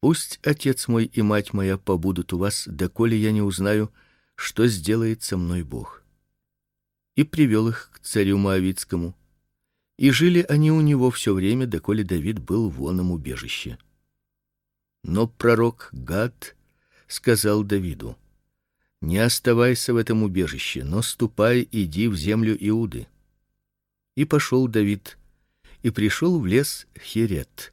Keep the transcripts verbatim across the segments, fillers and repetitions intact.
Пусть отец мой и мать моя побудут у вас, доколе я не узнаю, что сделает со мной Бог. И привел их к царю Моавитскому. И жили они у него все время, доколе Давид был в оном убежище. Но пророк Гад сказал Давиду: не оставайся в этом убежище, но ступай, иди в землю Иуды. И пошел Давид и пришел в лес Херет.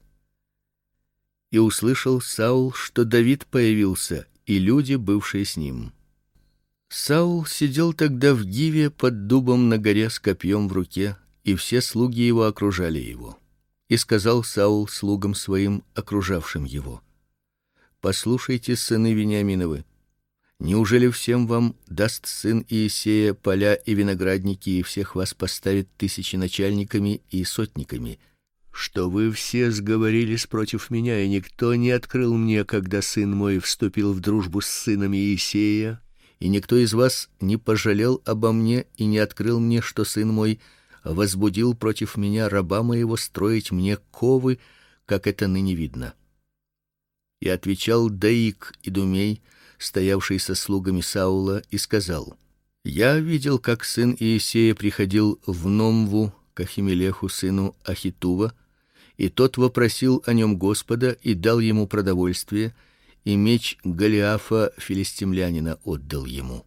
И услышал Саул, что Давид появился, и люди, бывшие с ним. Саул сидел тогда в Гиве под дубом на горе с копьем в руке, и все слуги его окружали его. И сказал Саул слугам своим, окружавшим его: послушайте, сыны Вениаминовы, неужели всем вам даст сын Иессея поля и виноградники, и всех вас поставит тысячи начальниками и сотниками, что вы все сговорились против меня, и никто не открыл мне, когда сын мой вступил в дружбу с сыном Иессея, и никто из вас не пожалел обо мне и не открыл мне, что сын мой возбудил против меня раба моего строить мне ковы, как это ныне видно. И отвечал Доик Идумей, стоявший со слугами Саула, и сказал: я видел, как сын Иессея приходил в Номву к Ахимелеху сыну Ахитува, и тот вопросил о нем Господа и дал ему продовольствие, и меч Голиафа филистимлянина отдал ему.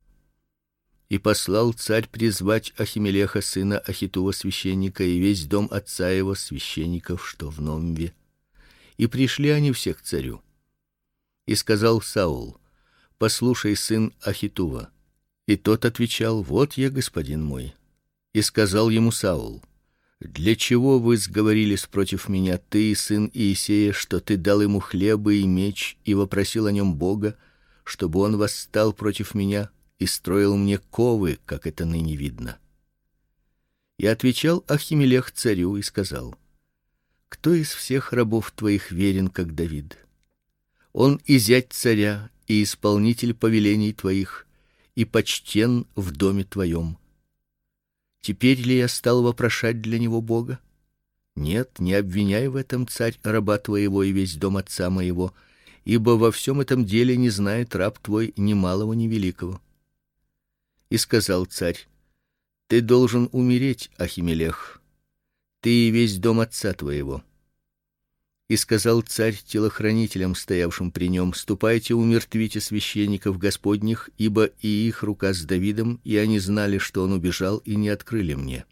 И послал царь призвать Ахимелеха сына Ахитува священника и весь дом отца его священников, что в Номве. И пришли они все к царю. И сказал Саул: послушай, сын Ахитува. И тот отвечал: вот я, господин мой. И сказал ему Саул: для чего вы сговорились против меня, ты и сын Иессея, что ты дал ему хлеба и меч и вопросил о нем Бога, чтобы он восстал против меня и строил мне ковы, как это ныне видно? И отвечал Ахимелех царю и сказал: кто из всех рабов твоих верен, как Давид? Он и зять царя, и исполнитель повелений твоих, и почтен в доме твоем. Теперь ли я стал вопрошать для него Бога? Нет, не обвиняй в этом, царь, раба твоего и весь дом отца моего, ибо во всем этом деле не знает раб твой ни малого, ни великого. И сказал царь: ты должен умереть, Ахимелех, ты и весь дом отца твоего. И сказал царь телохранителям, стоявшим при нем: ступайте, умертвите священников Господних, ибо и их рука с Давидом, и они знали, что он убежал, и не открыли мне.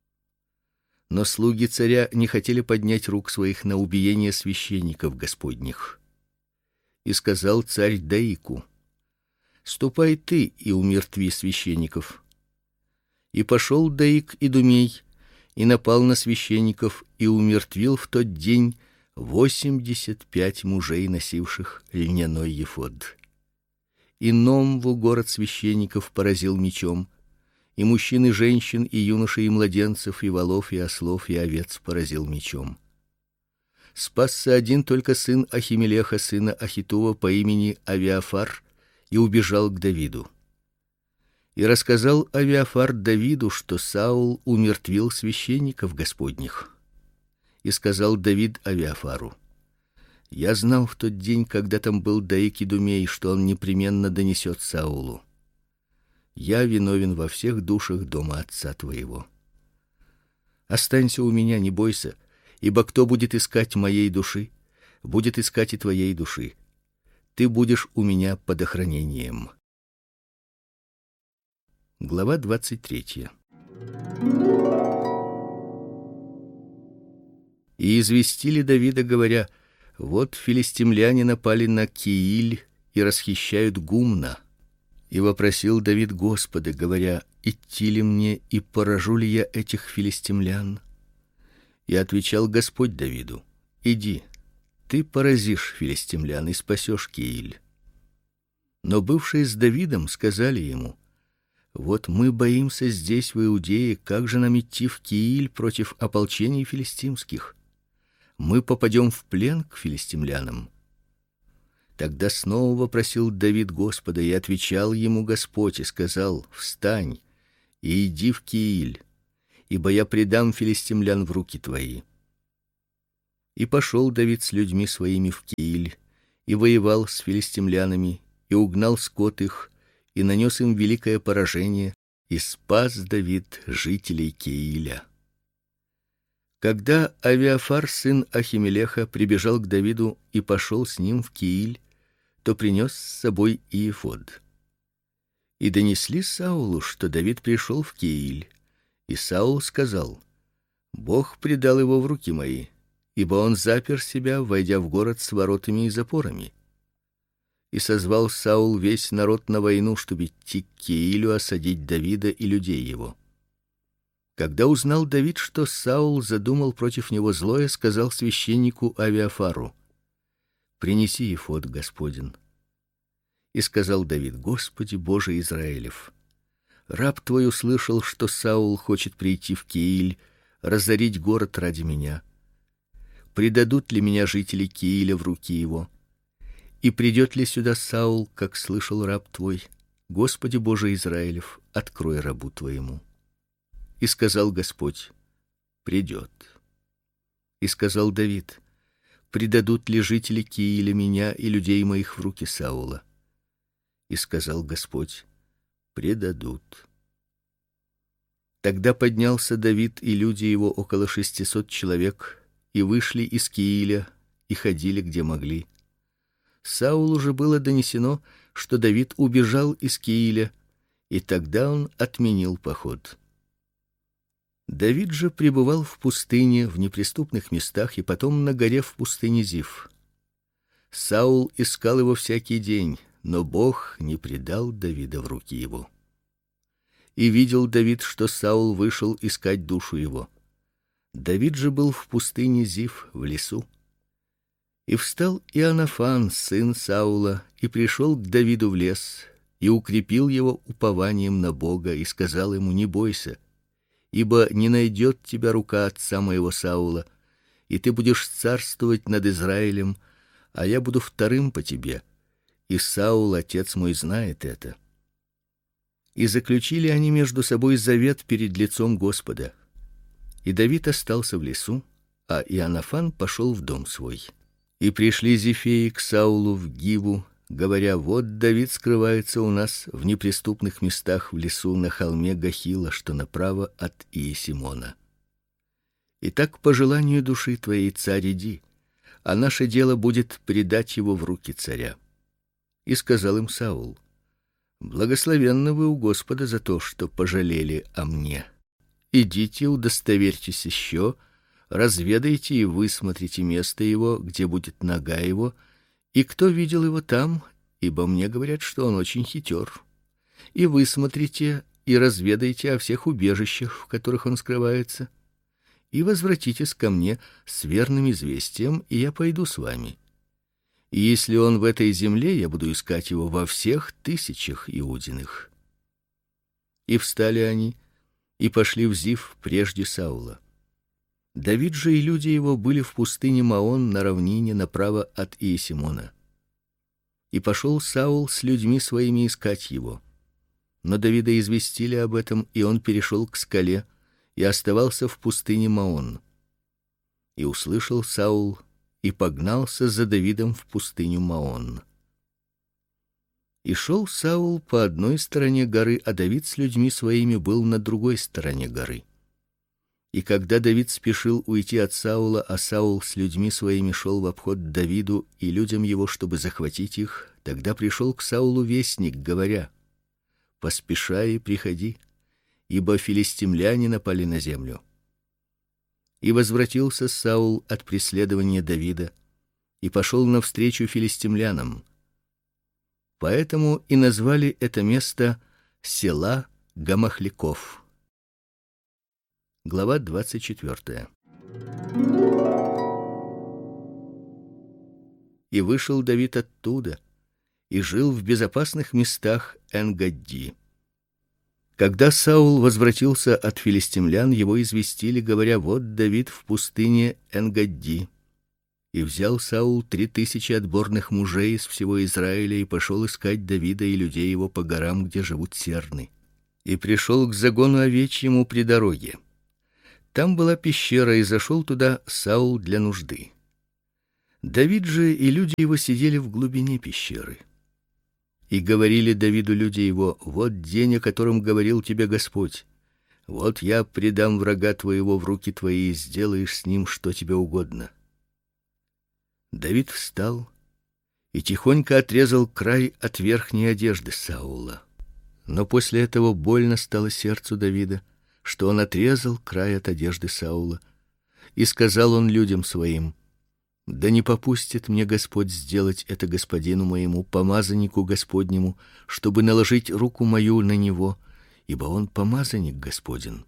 Но слуги царя не хотели поднять рук своих на убиение священников Господних. И сказал царь Доику: ступай ты и умертви священников. И пошел Доик Идумей и напал на священников и умертвил в тот день восемьдесят пять мужей, носивших льняной ефод. И Номву, город священников, поразил мечом, и мужчин и женщин, и юношей и младенцев, и волов и ослов и овец поразил мечом. Спасся один только сын Ахимелеха сына Ахитува по имени Авиафар, и убежал к Давиду. И рассказал Авиафар Давиду, что Саул умертвил священников Господних. И сказал Давид Авиафару: я знал в тот день, когда там был Доик Идумей, что он непременно донесет Саулу: я виновен во всех душах дома отца твоего. Останься у меня, не бойся, ибо кто будет искать моей души, будет искать и твоей души. Ты будешь у меня под охранением. Глава двадцать третья. И известили Давида, говоря: вот филистимляне напали на Кииль и расхищают Гумна. И вопросил Давид Господа, говоря: идти ли мне и поражу ли я этих филистимлян? И отвечал Господь Давиду: иди, ты поразишь филистимлян и спасешь Кииль. Но бывшие с Давидом сказали ему: вот мы боимся здесь в Иудее, как же нам идти в Кииль против ополчений филистимских? Мы попадем в плен к филистимлянам. Тогда снова вопросил Давид Господа, и отвечал ему Господь и сказал: встань и иди в Кииль, ибо я предам филистимлян в руки твои. И пошел Давид с людьми своими в Кииль и воевал с филистимлянами, и угнал скот их, и нанес им великое поражение, и спас Давид жителей Кеиля. Когда Авиафар, сын Ахимелеха, прибежал к Давиду и пошел с ним в Кеиль, то принес с собой и эфод. И донесли Саулу, что Давид пришел в Кеиль, и Саул сказал: Бог предал его в руки мои, ибо он запер себя, войдя в город с воротами и запорами. И созвал Саул весь народ на войну, чтобы идти к Кеилю осадить Давида и людей его. Когда узнал Давид, что Саул задумал против него злое, сказал священнику Авиафару: принеси эфод Господень. И сказал Давид: Господи Боже Израилев, раб твой услышал, что Саул хочет прийти в Кеиль, разорить город ради меня. Предадут ли меня жители Кеиля в руки его? И придет ли сюда Саул, как слышал раб твой? Господи Боже Израилев, открой рабу твоему. И сказал Господь: придет. И сказал Давид: предадут ли жители Кеиля меня и людей моих в руки Саула? И сказал Господь: предадут. Тогда поднялся Давид и люди его, около шестисот человек, и вышли из Кеиля и ходили где могли. Саулу же было донесено, что Давид убежал из Кеиля, и тогда он отменил поход. Давид же пребывал в пустыне, в неприступных местах, и потом на горе в пустыне Зиф. Саул искал его всякий день, но Бог не предал Давида в руки его. И видел Давид, что Саул вышел искать душу его. Давид же был в пустыне Зиф, в лесу. И встал Иоаннафан, сын Саула, и пришел к Давиду в лес, и укрепил его упованием на Бога, и сказал ему: не бойся, ибо не найдет тебя рука отца моего Саула, и ты будешь царствовать над Израилем, а я буду вторым по тебе. И Саул, отец мой, знает это. И заключили они между собой завет перед лицом Господа. И Давид остался в лесу, а Иоаннафан пошел в дом свой. И пришли зефеи к Саулу в Гиву, говоря: вот Давид скрывается у нас в неприступных местах в лесу на холме Гахила, что направо от Иесимона. Итак, по желанию души твоей, царь, иди, а наше дело будет предать его в руки царя. И сказал им Саул: благословенны вы у Господа за то, что пожалели о мне. Идите, удостоверьтесь еще, разведайте и высмотрите место его, где будет нога его, и кто видел его там, ибо мне говорят, что он очень хитер. И высмотрите и разведайте о всех убежищах, в которых он скрывается, и возвратитесь ко мне с верным известием, и я пойду с вами. И если он в этой земле, я буду искать его во всех тысячах Иудиных. И встали они и пошли в Зиф прежде Саула. Давид же и люди его были в пустыне Маон на равнине направо от Иесимона. И пошел Саул с людьми своими искать его. Но Давида известили об этом, и он перешел к скале и оставался в пустыне Маон. И услышал Саул и погнался за Давидом в пустыню Маон. И шел Саул по одной стороне горы, а Давид с людьми своими был на другой стороне горы. И когда Давид спешил уйти от Саула, а Саул с людьми своими шел в обход Давиду и людям его, чтобы захватить их, тогда пришел к Саулу вестник, говоря: поспешай и приходи, ибо филистимляне напали на землю. И возвратился Саул от преследования Давида и пошел навстречу филистимлянам. Поэтому и назвали это место Села Гамахляков. Глава двадцать четвёртая. И вышел Давид оттуда и жил в безопасных местах Эн-Гадди. Когда Саул возвратился от филистимлян, его известили, говоря: вот Давид в пустыне Эн-Гадди. И взял Саул три тысячи отборных мужей из всего Израиля и пошел искать Давида и людей его по горам, где живут серны. И пришел к загону овечьему при дороге. Там была пещера, и зашел туда Саул для нужды. Давид же и люди его сидели в глубине пещеры. И говорили Давиду люди его: вот день, о котором говорил тебе Господь. Вот я предам врага твоего в руки твои, и сделаешь с ним что тебе угодно. Давид встал и тихонько отрезал край от верхней одежды Саула. Но после этого больно стало сердцу Давида, что он отрезал край от одежды Саула, и сказал он людям своим: да не попустит мне Господь сделать это господину моему, помазаннику Господнему, чтобы наложить руку мою на него, ибо он помазанник Господень.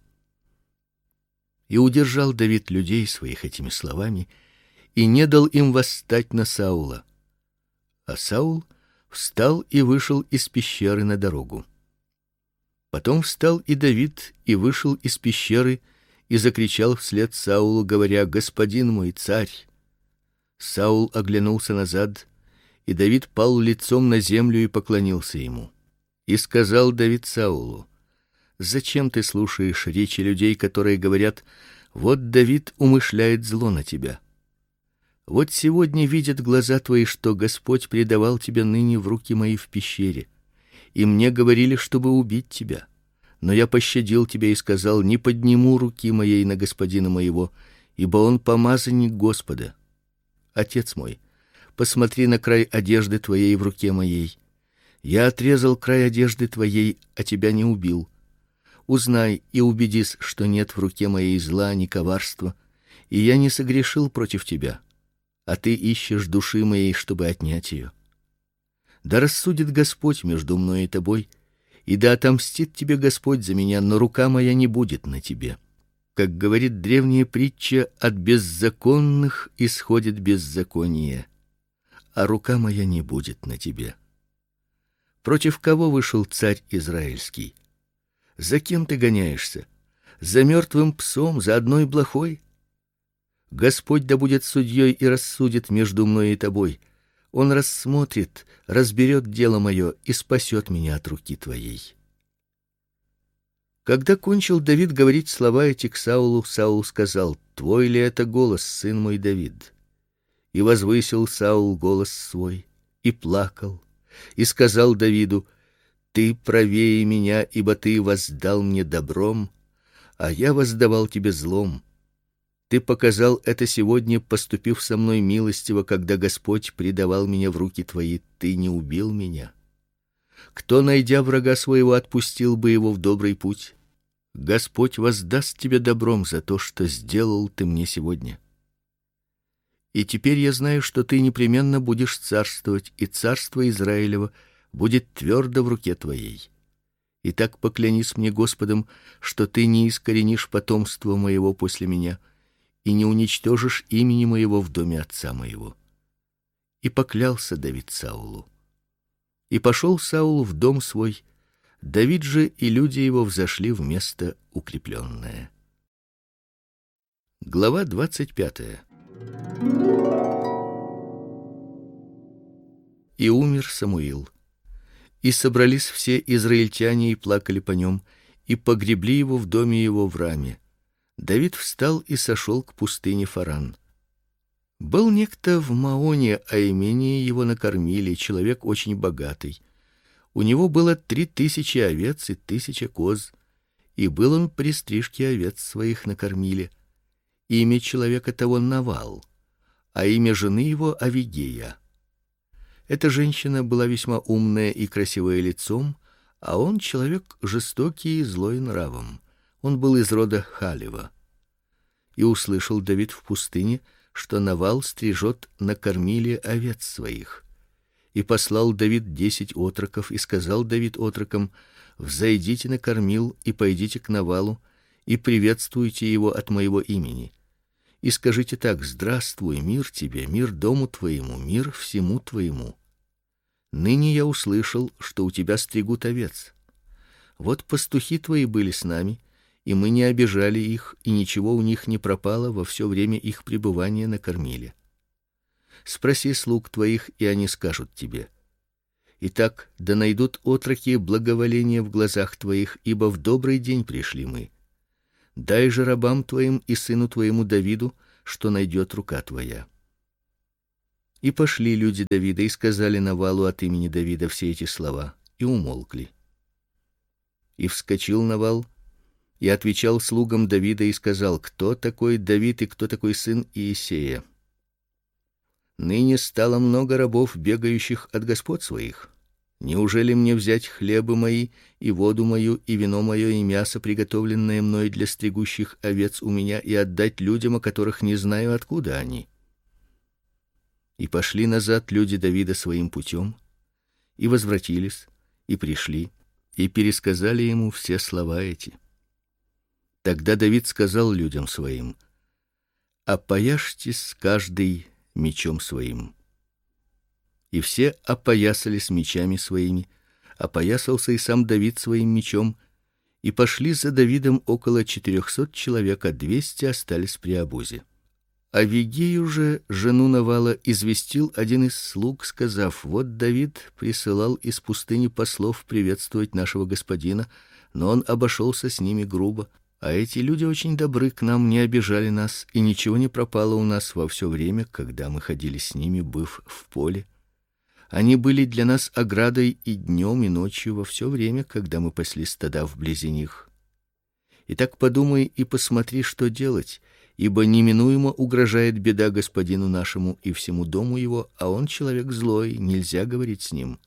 И удержал Давид людей своих этими словами и не дал им восстать на Саула. А Саул встал и вышел из пещеры на дорогу. Потом встал и Давид и вышел из пещеры и закричал вслед Саулу, говоря: господин мой царь. Саул оглянулся назад, и Давид пал лицом на землю и поклонился ему. И сказал Давид Саулу: зачем ты слушаешь речи людей, которые говорят: вот Давид умышляет зло на тебя? Вот сегодня видят глаза твои, что Господь предавал тебя ныне в руки мои в пещере, и мне говорили, чтобы убить тебя. Но я пощадил тебя и сказал: не подниму руки моей на господина моего, ибо он помазанник Господа. Отец мой, посмотри на край одежды твоей в руке моей. Я отрезал край одежды твоей, а тебя не убил. Узнай и убедись, что нет в руке моей зла ни коварства, и я не согрешил против тебя, а ты ищешь души моей, чтобы отнять ее. Да рассудит Господь между мной и тобой, и да отомстит тебе Господь за меня, но рука моя не будет на тебе. Как говорит древняя притча: от беззаконных исходит беззаконие, а рука моя не будет на тебе. Против кого вышел царь израильский? За кем ты гоняешься? За мертвым псом, за одной блохой? Господь да будет судьей и рассудит между мной и тобой. Он рассмотрит, разберет дело мое и спасет меня от руки твоей. Когда кончил Давид говорить слова эти к Саулу, Саул сказал: твой ли это голос, сын мой Давид? И возвысил Саул голос свой и плакал, и сказал Давиду: ты правее меня, ибо ты воздал мне добром, а я воздавал тебе злом. Ты показал это сегодня, поступив со мной милостиво, когда Господь предавал меня в руки твои, ты не убил меня. Кто, найдя врага своего, отпустил бы его в добрый путь? Господь воздаст тебе добром за то, что сделал ты мне сегодня. И теперь я знаю, что ты непременно будешь царствовать, и царство Израилево будет твердо в руке твоей. Итак, поклянись мне Господом, что ты не искоренишь потомство моего после меня и не уничтожишь имени моего в доме отца моего. И поклялся Давид Саулу. И пошел Саул в дом свой. Давид же и люди его взошли в место укрепленное. Глава двадцать пятая. И умер Самуил. И собрались все израильтяне и плакали по нем, и погребли его в доме его в Раме. Давид встал и сошел к пустыне Фаран. Был некто в Маоне, а имение его накормили, человек очень богатый. У него было три тысячи овец и тысяча коз, и был он при стрижке овец своих накормили. Имя человека того Навал, а имя жены его Авигея. Эта женщина была весьма умная и красивая лицом, а он человек жестокий и злой нравом. Он был из рода Халева. И услышал Давид в пустыне, что Навал стрижет на кормиле овец своих. И послал Давид десять отроков, и сказал Давид отрокам: взойдите на кормил и пойдите к Навалу и приветствуйте его от моего имени. И скажите так: здравствуй, мир тебе, мир дому твоему, мир всему твоему. Ныне я услышал, что у тебя стригут овец. Вот пастухи твои были с нами, и мы не обижали их, и ничего у них не пропало во все время их пребывания на кормиле. Спроси слуг твоих, и они скажут тебе. Итак, да найдут отроки благоволение в глазах твоих, ибо в добрый день пришли мы. Дай же рабам твоим и сыну твоему Давиду, что найдет рука твоя. И пошли люди Давида и сказали Навалу от имени Давида все эти слова, и умолкли. И вскочил Навал и отвечал слугам Давида и сказал: кто такой Давид и кто такой сын Иессея? Ныне стало много рабов, бегающих от господ своих. Неужели мне взять хлебы мои и воду мою и вино мое и мясо, приготовленное мной для стригущих овец у меня, и отдать людям, о которых не знаю, откуда они? И пошли назад люди Давида своим путем, и возвратились, и пришли, и пересказали ему все слова эти. Тогда Давид сказал людям своим: опояжьтесь каждый мечом своим. И все опоясались мечами своими, опоясался и сам Давид своим мечом, и пошли за Давидом около четырехсот человек, а двести остались при обозе. Авигею же, жену Навала, известил один из слуг, сказав: вот Давид присылал из пустыни послов приветствовать нашего господина, но он обошелся с ними грубо, а эти люди очень добры к нам, не обижали нас, и ничего не пропало у нас во все время, когда мы ходили с ними, быв в поле. Они были для нас оградой и днем, и ночью, во все время, когда мы пасли стада вблизи них. Итак, подумай и посмотри, что делать, ибо неминуемо угрожает беда господину нашему и всему дому его, а он человек злой, нельзя говорить с ним.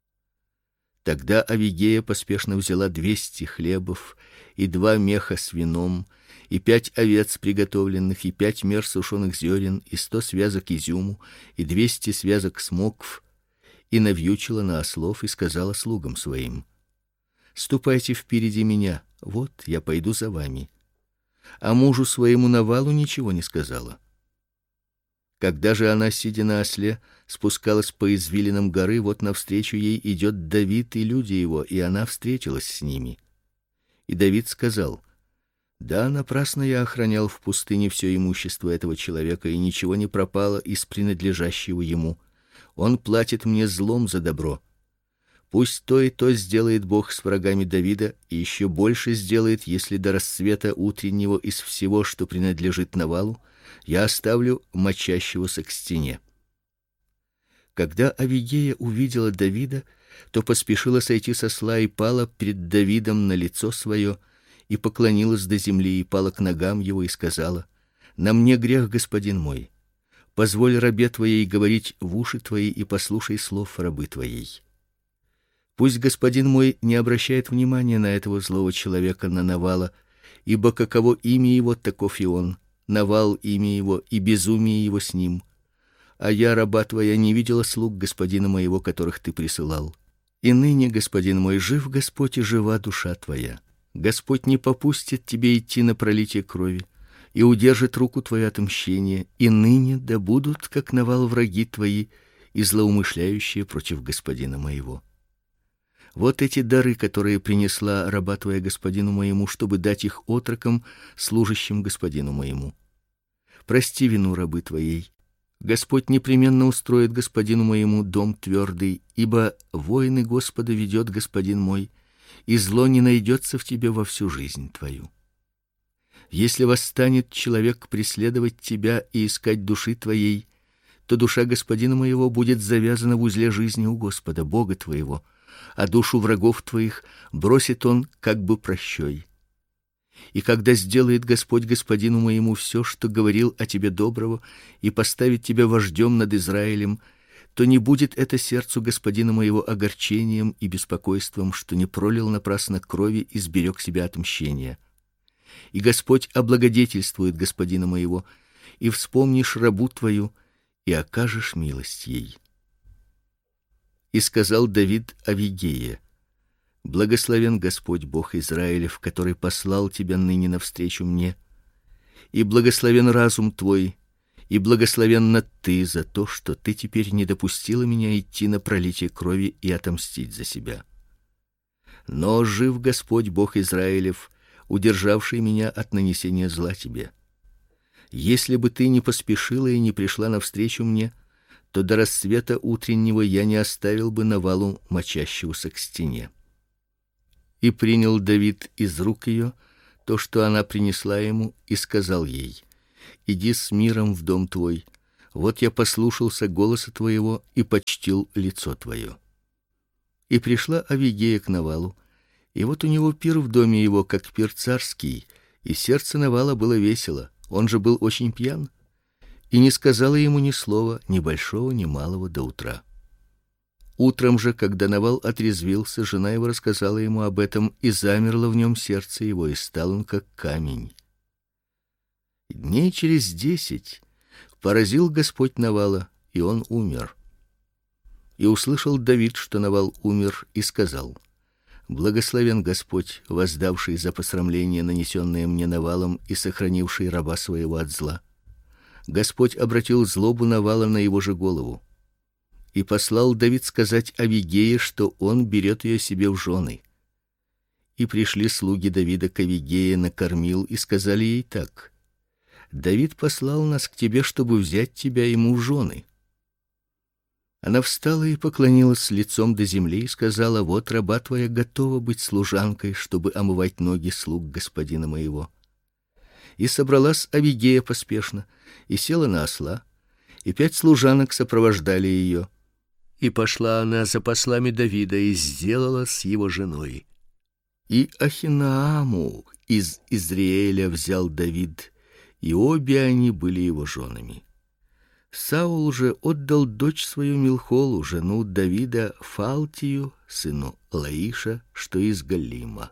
Тогда Авигея поспешно взяла двести хлебов и два меха с вином, и пять овец приготовленных, и пять мер сушеных зерен, и сто связок изюму, и двести связок смокв, и навьючила на ослов и сказала слугам своим: ступайте впереди меня, вот я пойду за вами. А мужу своему Навалу ничего не сказала. Когда же она, сидя на осле, спускалась по извилинам горы, вот навстречу ей идет Давид и люди его, и она встретилась с ними. И Давид сказал: да, напрасно я охранял в пустыне все имущество этого человека, и ничего не пропало из принадлежащего ему. Он платит мне злом за добро. Пусть то и то сделает Бог с врагами Давида, и еще больше сделает, если до рассвета утреннего из всего, что принадлежит Навалу, я оставлю мочащегося к стене. Когда Авигея увидела Давида, то поспешила сойти с осла и пала перед Давидом на лицо свое, и поклонилась до земли, и пала к ногам его, и сказала: на мне грех, господин мой. Позволь рабе твоей говорить в уши твои, и послушай слов рабы твоей. Пусть господин мой не обращает внимания на этого злого человека, на Навала, ибо каково имя его, таков и он. Навал имя его, и безумие его с ним. А я, раба твоя, не видела слуг господина моего, которых ты присылал. И ныне, господин мой, жив Господь, и жива душа твоя. Господь не попустит тебе идти на пролитие крови, и удержит руку твою от мщения, и ныне да будут, как Навал, враги твои и злоумышляющие против господина моего. Вот эти дары, которые принесла раба твоя господину моему, чтобы дать их отрокам, служащим господину моему. Прости вину рабы твоей. Господь непременно устроит господину моему дом твердый, ибо воины Господа ведет господин мой, и зло не найдется в тебе во всю жизнь твою. Если восстанет человек преследовать тебя и искать души твоей, то душа господина моего будет завязана в узле жизни у Господа Бога твоего, а душу врагов твоих бросит он как бы прощой. И когда сделает Господь господину моему все, что говорил о тебе доброго, и поставит тебя вождем над Израилем, то не будет это сердцу господина моего огорчением и беспокойством, что не пролил напрасно крови и сберег себя от мщения. И Господь облагодетельствует господина моего, и вспомнишь рабу твою, и окажешь милость ей. И сказал Давид Авигее: благословен Господь Бог Израилев, который послал тебя ныне навстречу мне, и благословен разум твой, и благословенна ты за то, что ты теперь не допустила меня идти на пролитие крови и отомстить за себя. Но жив Господь Бог Израилев, удержавший меня от нанесения зла тебе. Если бы ты не поспешила и не пришла навстречу мне, то до рассвета утреннего я не оставил бы Навалу мочащегося к стене. И принял Давид из рук ее то, что она принесла ему, и сказал ей: иди с миром в дом твой, Вот я послушался голоса твоего и почтил лицо твое. И пришла Авигея к Навалу, и вот у него пир в доме его, как пир царский, и сердце Навала было весело, он же был очень пьян, и не сказала ему ни слова, ни большого, ни малого до утра. Утром же, когда Навал отрезвился, жена его рассказала ему об этом, и замерло в нем сердце его, и стал он как камень. Дней через десять поразил Господь Навала, и он умер. И услышал Давид, что Навал умер, и сказал: Благословен Господь, воздавший за посрамление, нанесенное мне Навалом, и сохранивший раба своего от зла. Господь обратил злобу Навала на его же голову. И послал Давид сказать Авигее, что он берет ее себе в жены. И пришли слуги Давида к Авигее на кормил и сказали ей так: Давид послал нас к тебе, чтобы взять тебя ему в жены. Она встала и поклонилась лицом до земли и сказала: Вот раба твоя готова быть служанкой, чтобы омывать ноги слуг господина моего. И собралась Авигея поспешно и села на осла, и пять служанок сопровождали ее. И пошла она за послами Давида и сделала с его женой. И Ахинааму из Изриэля взял Давид, и обе они были его женами. Саул же отдал дочь свою Милхолу, жену Давида, Фалтию, сыну Лаиша, что из Галима.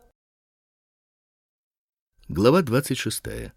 Глава двадцать шестая.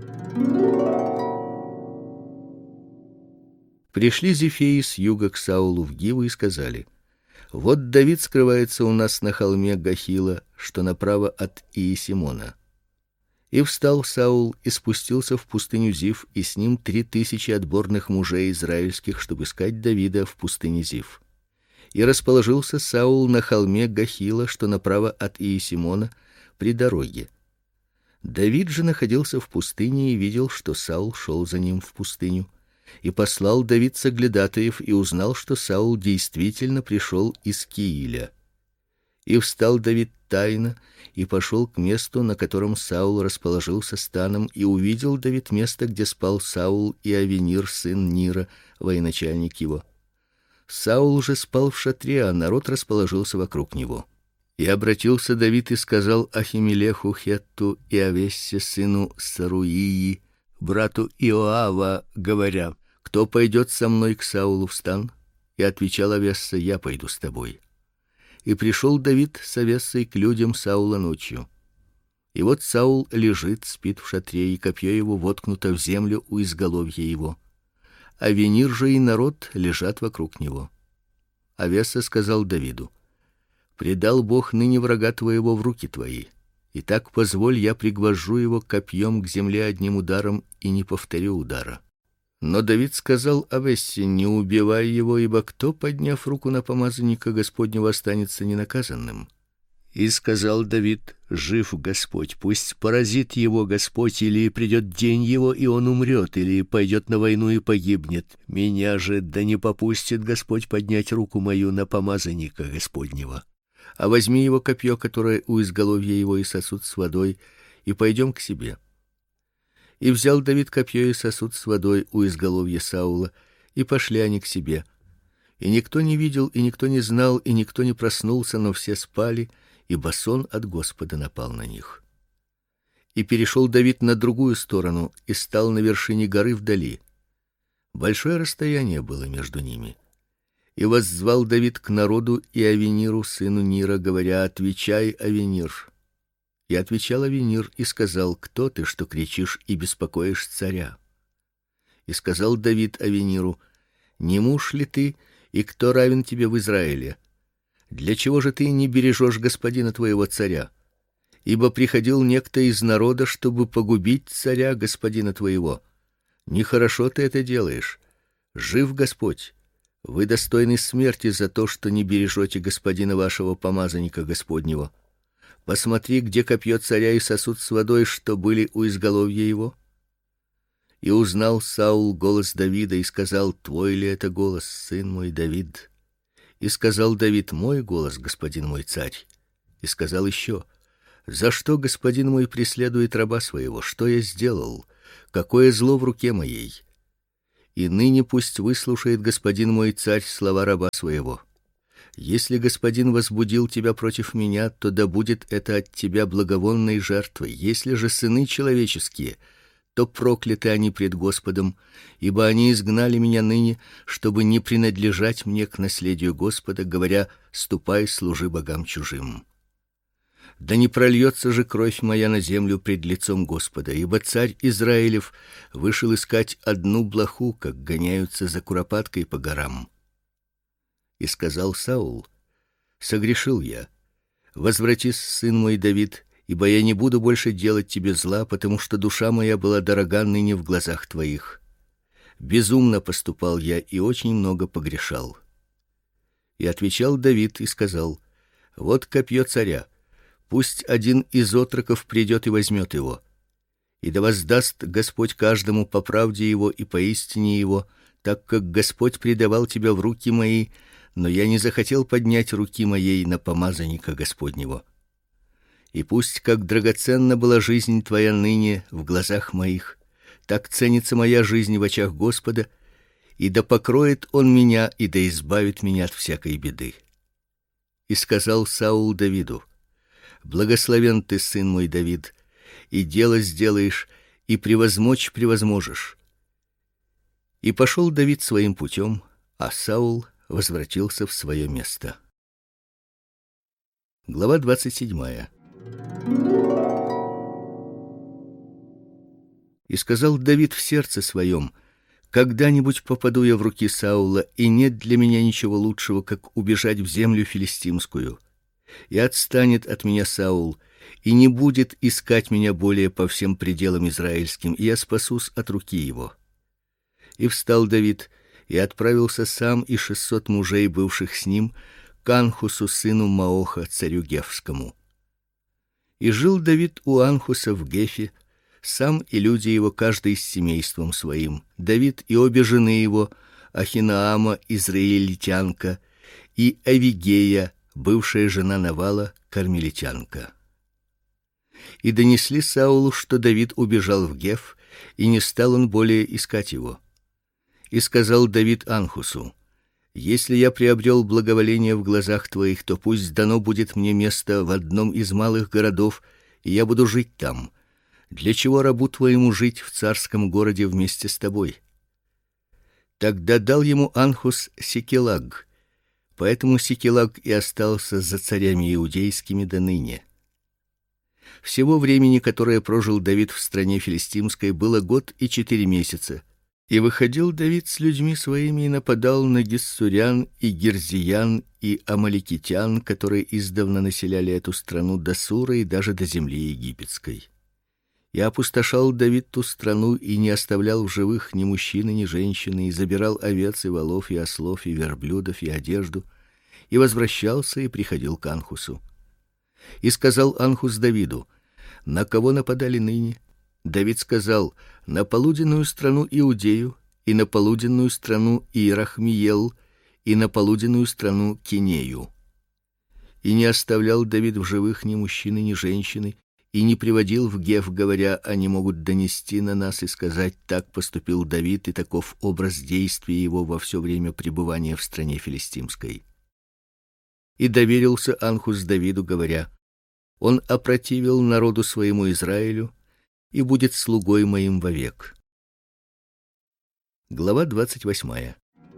Пришли зефеи с юга к Саулу в Гиву и сказали: Вот Давид скрывается у нас на холме Гахила, что направо от Иесимона. И встал Саул и спустился в пустыню Зив, и с ним три тысячи отборных мужей израильских, чтобы искать Давида в пустыне Зив. И расположился Саул на холме Гахила, что направо от Иесимона, при дороге. Давид же находился в пустыне и видел, что Саул шел за ним в пустыню. И послал Давид соглядатаев и узнал, что Саул действительно пришел из Кииля. И встал Давид тайно и пошел к месту, на котором Саул расположился станом, и увидел Давид место, где спал Саул и Авенир, сын Нира, военачальник его. Саул же спал в шатре, а народ расположился вокруг него. И обратился Давид и сказал Ахимелеху Хетту и Авессе, сыну Саруии, брату Иоава, говоря: Кто пойдет со мной к Саулу в стан? И отвечал Авесса: Я пойду с тобой. И пришел Давид с Авессой к людям Саула ночью. И вот Саул лежит, спит в шатре, и копье его воткнуто в землю у изголовья его. Авенир же и народ лежат вокруг него. Авесса сказал Давиду: Предал Бог ныне врага твоего в руки твои. Итак, позволь, я пригвожу его копьем к земле одним ударом и не повторю удара. Но Давид сказал Авессе: Не убивай его, ибо кто, подняв руку на помазанника Господнего, останется ненаказанным? И сказал Давид: Жив Господь, пусть поразит его Господь, или придет день его, и он умрет, или пойдет на войну и погибнет. Меня же да не попустит Господь поднять руку мою на помазанника Господнего. А возьми его копье, которое у изголовья его, и сосуд с водой, и пойдем к себе. И взял Давид копье и сосуд с водой у изголовья Саула, и пошли они к себе. И никто не видел, и никто не знал, и никто не проснулся, но все спали, ибо сон от Господа напал на них. И перешел Давид на другую сторону и стал на вершине горы вдали. Большое расстояние было между ними. И воззвал Давид к народу и Авениру, сыну Нира, говоря: Отвечай, Авенир. И отвечал Авенир и сказал: Кто ты, что кричишь и беспокоишь царя? И сказал Давид Авениру: Не муж ли ты, и кто равен тебе в Израиле? Для чего же ты не бережешь господина твоего царя? Ибо приходил некто из народа, чтобы погубить царя господина твоего. Нехорошо ты это делаешь. Жив Господь. Вы достойны смерти за то, что не бережете господина вашего помазанника Господнего. Посмотри, где копье царя и сосуд с водой, что были у изголовья его. И узнал Саул голос Давида и сказал: Твой ли это голос, сын мой Давид? И сказал Давид: Мой голос, господин мой царь. И сказал еще: За что господин мой преследует раба своего? Что я сделал? Какое зло в руке моей? И ныне пусть выслушает господин мой царь слова раба своего. Если господин возбудил тебя против меня, то да будет это от тебя благовонной жертвой. Если же сыны человеческие, то прокляты они пред Господом, ибо они изгнали меня ныне, чтобы не принадлежать мне к наследию Господа, говоря: ступай, служи богам чужим. Да не прольется же кровь моя на землю пред лицом Господа, ибо царь Израилев вышел искать одну блоху, как гоняются за куропаткой по горам. И сказал Саул: согрешил я. Возвратись, сын мой Давид, ибо я не буду больше делать тебе зла, потому что душа моя была дорога ныне в глазах твоих. Безумно поступал я и очень много погрешал. И отвечал Давид и сказал: вот копье царя. Пусть один из отроков придет и возьмет его. И да воздаст Господь каждому по правде его и по истине его, так как Господь предавал тебя в руки мои, но я не захотел поднять руки моей на помазанника Господнего. И пусть, как драгоценна была жизнь твоя ныне в глазах моих, так ценится моя жизнь в очах Господа, и да покроет он меня и да избавит меня от всякой беды. И сказал Саул Давиду: благословен ты, сын мой Давид, и дело сделаешь, и превозмочь превозможешь. И пошел Давид своим путем, а Саул возвратился в свое место. Глава двадцать седьмая. И сказал Давид в сердце своем: когда-нибудь попаду я в руки Саула, и нет для меня ничего лучшего, как убежать в землю филистимскую. И отстанет от меня Саул, и не будет искать меня более по всем пределам израильским, и я спасусь от руки его. И встал Давид и отправился сам и шестьсот мужей, бывших с ним, к Анхусу сыну Маоха, царю Гефскому. И жил Давид у Анхуса в Гефе, сам и люди его, каждый с семейством своим. Давид и обе жены его, Ахинаама, израильтянка, и Авигея, бывшая жена Навала, кармелитянка. И донесли Саулу, что Давид убежал в Геф, и не стал он более искать его. И сказал Давид Анхусу: если я приобрел благоволение в глазах твоих, то пусть дано будет мне место в одном из малых городов, и я буду жить там. Для чего рабу твоему жить в царском городе вместе с тобой? Тогда дал ему Анхус Сикелаг. Поэтому Сикелаг и остался за царями иудейскими до ныне. Всего времени, которое прожил Давид в стране филистимской, было год и четыре месяца. И выходил Давид с людьми своими и нападал на гессурян и гирзиян и амаликитян, которые издавна населяли эту страну до Сура и даже до земли египетской. И опустошал Давид ту страну и не оставлял в живых ни мужчины, ни женщины, и забирал овец и волов и ослов и верблюдов и одежду, и возвращался и приходил к Анхусу. И сказал Анхус Давиду: на кого нападали ныне? Давид сказал: на полуденную страну Иудею, и на полуденную страну Иерахмиел, и на полуденную страну Кинею. И не оставлял Давид в живых ни мужчины, ни женщины, и не приводил в Геф, говоря: они могут донести на нас и сказать: так поступил Давид, и таков образ действий его во все время пребывания в стране филистимской. И доверился Анхус Давиду, говоря: он опротивил народу своему Израилю и будет слугой моим вовек. Глава двадцать восьмая.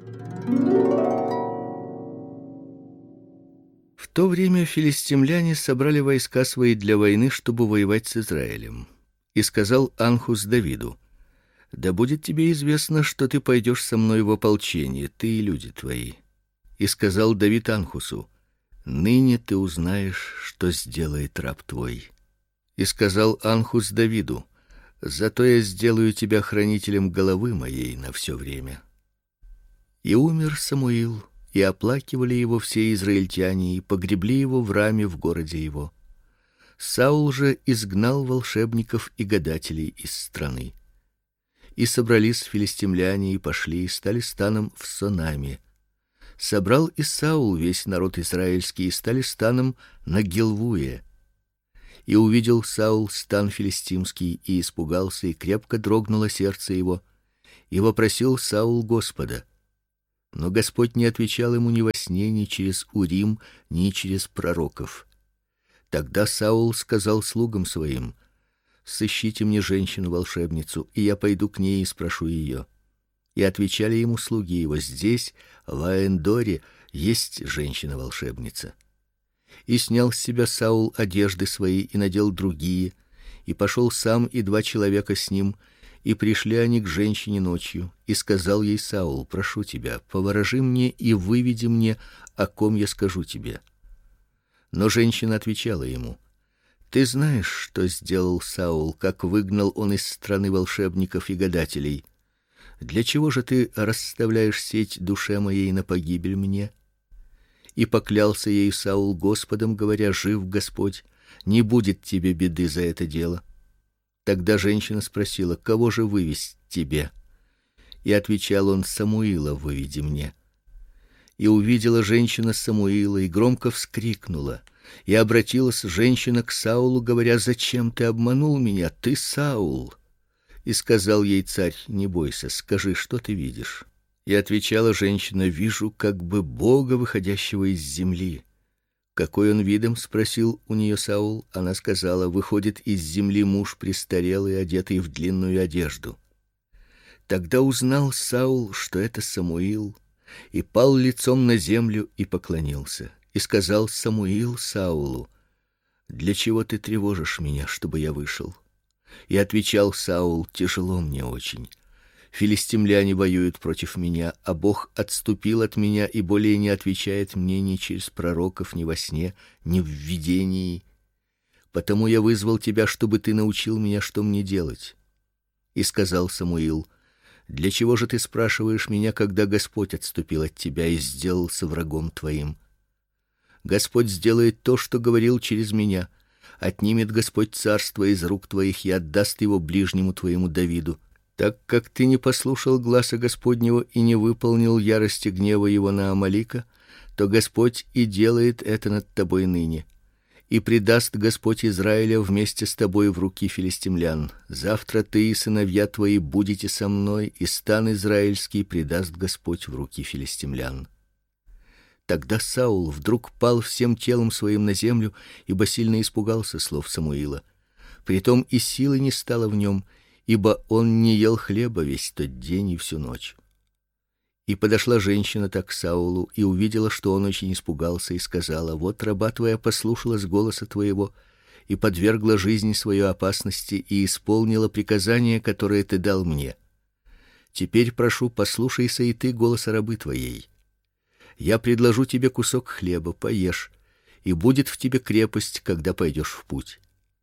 В то время филистимляне собрали войска свои для войны, чтобы воевать с Израилем. И сказал Анхус Давиду: да будет тебе известно, что ты пойдешь со мной в ополчение, ты и люди твои. И сказал Давид Анхусу: ныне ты узнаешь, что сделает раб твой. И сказал Анхус Давиду: зато я сделаю тебя хранителем головы моей на все время. И умер Самуил, и оплакивали его все израильтяне, и погребли его в Раме в городе его. Саул же изгнал волшебников и гадателей из страны. И собрались филистимляне и пошли и стали станом в Сонаме. Собрал и Саул весь народ израильский и стали станом на Гилвуе. И увидел Саул стан филистимский и испугался, и крепко дрогнуло сердце его, и вопросил Саул Господа. Но Господь не отвечал ему ни во сне, ни через Урим, ни через пророков. Тогда Саул сказал слугам своим: сыщите мне женщину-волшебницу, и я пойду к ней и спрошу ее. И отвечали ему слуги его: здесь, в Аэндоре, есть женщина-волшебница. И снял с себя Саул одежды свои и надел другие, и пошел сам и два человека с ним, и пришли они к женщине ночью, и сказал ей Саул: прошу тебя, поворожи мне и выведи мне, о ком я скажу тебе. Но женщина отвечала ему: ты знаешь, что сделал Саул, как выгнал он из страны волшебников и гадателей. Для чего же ты расставляешь сеть душе моей на погибель мне? И поклялся ей Саул Господом, говоря: жив Господь, не будет тебе беды за это дело. Тогда женщина спросила: кого же вывесть тебе? И отвечал он: Самуила выведи мне. И увидела женщина Самуила и громко вскрикнула. И обратилась женщина к Саулу, говоря: зачем ты обманул меня, ты Саул? И сказал ей царь: не бойся, скажи, что ты видишь. И отвечала женщина: вижу как бы Бога, выходящего из земли. Какой он видом? спросил у нее Саул. Она сказала: выходит из земли муж престарелый, одетый в длинную одежду. Тогда узнал Саул, что это Самуил, и пал лицом на землю и поклонился. И сказал Самуил Саулу: для чего ты тревожишь меня, чтобы я вышел? И отвечал Саул: тяжело мне очень. Филистимляне воюют против меня, а Бог отступил от меня и более не отвечает мне ни через пророков, ни во сне, ни в видении. Потому я вызвал тебя, чтобы ты научил меня, что мне делать. И сказал Самуил: для чего же ты спрашиваешь меня, когда Господь отступил от тебя и сделался врагом твоим? Господь сделает то, что говорил через меня. Отнимет Господь царство из рук твоих и отдаст его ближнему твоему Давиду. Так как ты не послушал гласа Господнего и не выполнил ярости гнева его на Амалика, то Господь и делает это над тобой ныне. И предаст Господь Израиля вместе с тобой в руки филистимлян. Завтра ты и сыновья твои будете со мной, и стан израильский предаст Господь в руки филистимлян. Тогда Саул вдруг пал всем телом своим на землю, ибо сильно испугался слов Самуила. Притом и силы не стало в нем, ибо он не ел хлеба весь тот день и всю ночь. И подошла женщина так к Саулу и увидела, что он очень испугался, и сказала: вот раба твоя послушалась голоса твоего и подвергла жизнь свою опасности и исполнила приказание, которое ты дал мне. Теперь прошу, послушайся и ты голоса рабы твоей. Я предложу тебе кусок хлеба, поешь, и будет в тебе крепость, когда пойдешь в путь.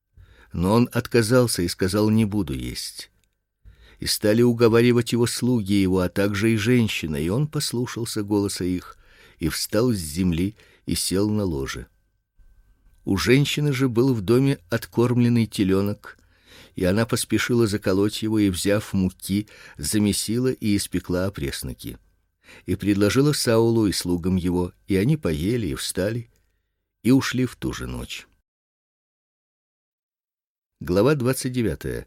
Но он отказался и сказал: не буду есть. И стали уговаривать его слуги его, а также и женщина, и он послушался голоса их и встал с земли и сел на ложе. У женщины же был в доме откормленный теленок, и она поспешила заколоть его и, взяв муки, замесила и испекла опресноки. И предложила Саулу и слугам его, и они поели и встали и ушли в ту же ночь. Глава двадцать девятая.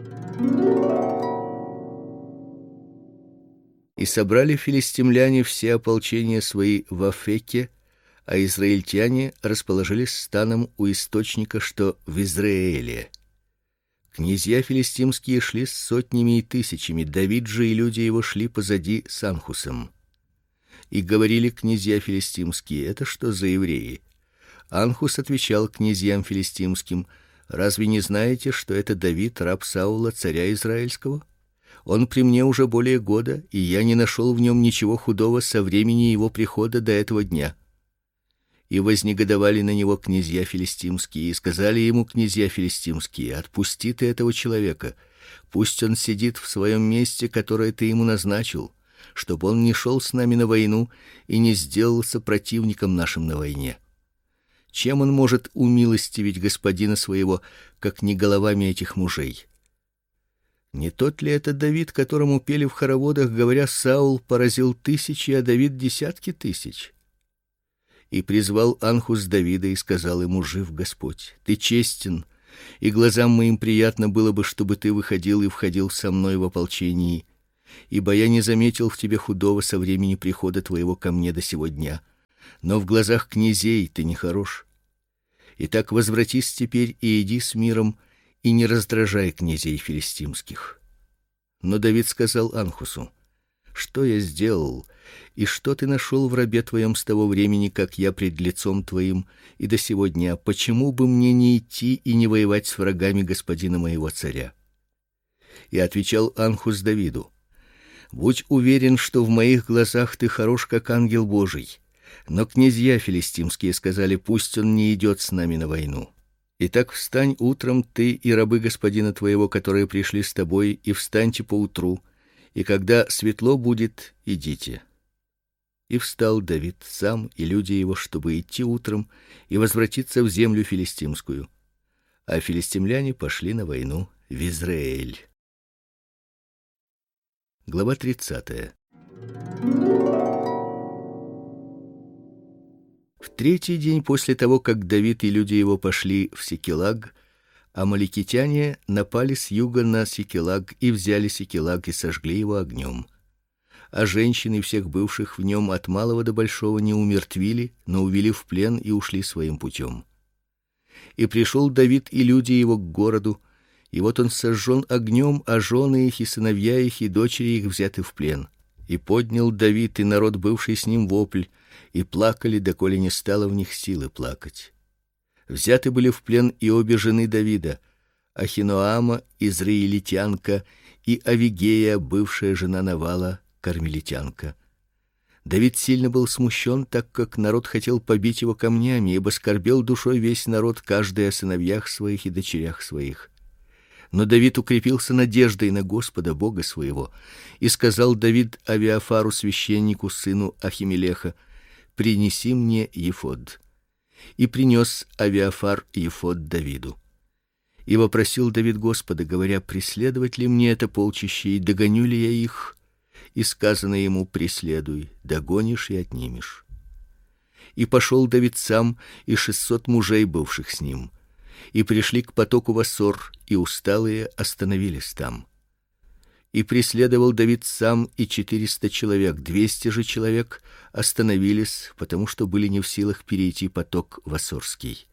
И собрали филистимляне все ополчения свои в Афеке, а израильтяне расположились станом у источника, что в Израиле. Князья филистимские шли с сотнями и тысячами, Давид же и люди его шли позади с Анхусом. И говорили князья филистимские: это что за евреи? Анхус отвечал князьям филистимским: разве не знаете, что это Давид, раб Саула, царя израильского? Он при мне уже более года, и я не нашел в нем ничего худого со времени его прихода до этого дня. И вознегодовали на него князья филистимские, и сказали ему князья филистимские: отпусти ты этого человека, пусть он сидит в своем месте, которое ты ему назначил, чтобы он не шел с нами на войну и не сделался противником нашим на войне. Чем он может умилостивить господина своего, как не головами этих мужей? Не тот ли это Давид, которому пели в хороводах, говоря: Саул поразил тысячи, а Давид десятки тысяч? И призвал Анхус Давида и сказал ему: жив Господь, ты честен, и глазам моим приятно было бы, чтобы ты выходил и входил со мной в ополчении. ибо я не заметил в тебе худого со времени прихода твоего ко мне до сего дня, но в глазах князей ты нехорош. Итак, возвратись теперь и иди с миром, и не раздражай князей филистимских». Но Давид сказал Анхусу: «Что я сделал, и что ты нашел в рабе твоем с того времени, как я пред лицом твоим, и до сего дня? Почему бы мне не идти и не воевать с врагами господина моего царя?» И отвечал Анхус Давиду: «Будь уверен, что в моих глазах ты хорош, как ангел Божий». Но князья филистимские сказали: «Пусть он не идет с нами на войну. Итак, встань утром ты и рабы господина твоего, которые пришли с тобой, и встаньте поутру, и когда светло будет, идите». И встал Давид сам и люди его, чтобы идти утром и возвратиться в землю филистимскую. А филистимляне пошли на войну в Израиль. Глава тридцатая. В третий день после того, как Давид и люди его пошли в Сикелаг, амаликитяне напали с юга на Сикелаг и взяли Сикелаг и сожгли его огнем. А женщин и всех бывших в нем от малого до большого не умертвили, но увели в плен и ушли своим путем. И пришел Давид и люди его к городу, и вот он сожжен огнем, а жены их и сыновья их и дочери их взяты в плен. И поднял Давид и народ, бывший с ним, вопль, и плакали, доколе не стало в них силы плакать. Взяты были в плен и обе жены Давида: Ахиноама, израилитянка, и Авигея, бывшая жена Навала, кармелитянка. Давид сильно был смущен, так как народ хотел побить его камнями, ибо скорбел душой весь народ, каждый о сыновьях своих и дочерях своих. Но Давид укрепился надеждой на Господа Бога своего, и сказал Давид Авиафару священнику, сыну Ахимелеха: «Принеси мне ефод». И принес Авиафар ефод Давиду. И вопросил Давид Господа, говоря: «Преследовать ли мне это полчище, и догоню ли я их?» И сказано ему: «Преследуй, догонишь и отнимешь». И пошел Давид сам и шестьсот мужей, бывших с ним, и пришли к потоку Вассор, и усталые остановились там. И преследовал Давид сам и четыреста человек, двести же человек остановились, потому что были не в силах перейти поток Вассорский.